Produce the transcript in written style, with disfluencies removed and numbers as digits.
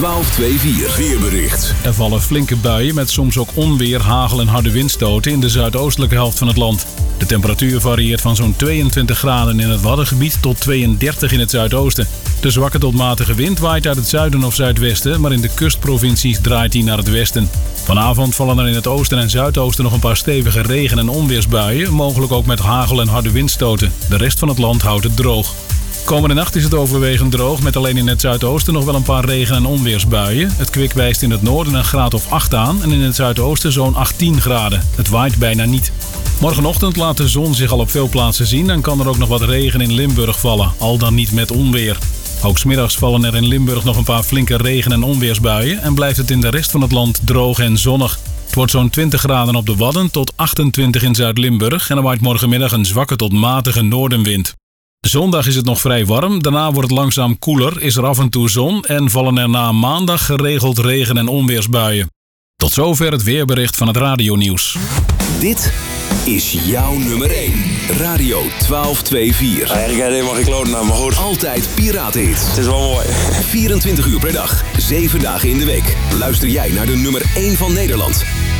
1224 weerbericht. Er vallen flinke buien met soms ook onweer, hagel en harde windstoten in de zuidoostelijke helft van het land. De temperatuur varieert van zo'n 22 graden in het Waddengebied tot 32 in het zuidoosten. De zwakke tot matige wind waait uit het zuiden of zuidwesten, maar in de kustprovincies draait die naar het westen. Vanavond vallen er in het oosten en zuidoosten nog een paar stevige regen- en onweersbuien, mogelijk ook met hagel en harde windstoten. De rest van het land houdt het droog. Komende nacht is het overwegend droog, met alleen in het zuidoosten nog wel een paar regen- en onweersbuien. Het kwik wijst in het noorden een graad of 8 aan en in het zuidoosten zo'n 18 graden. Het waait bijna niet. Morgenochtend laat de zon zich al op veel plaatsen zien en kan er ook nog wat regen in Limburg vallen, al dan niet met onweer. Ook 's middags vallen er in Limburg nog een paar flinke regen- en onweersbuien en blijft het in de rest van het land droog en zonnig. Het wordt zo'n 20 graden op de Wadden tot 28 in Zuid-Limburg en er waait morgenmiddag een zwakke tot matige noordenwind. Zondag is het nog vrij warm, daarna wordt het langzaam koeler, is er af en toe zon en vallen er na maandag geregeld regen- en onweersbuien. Tot zover het weerbericht van het radionieuws. Dit is jouw nummer 1. Radio 1224. Eigenlijk helemaal geen kloten aan, maar goed. Altijd piratenhits. Het is wel mooi. 24 uur per dag, 7 dagen in de week. Luister jij naar de nummer 1 van Nederland.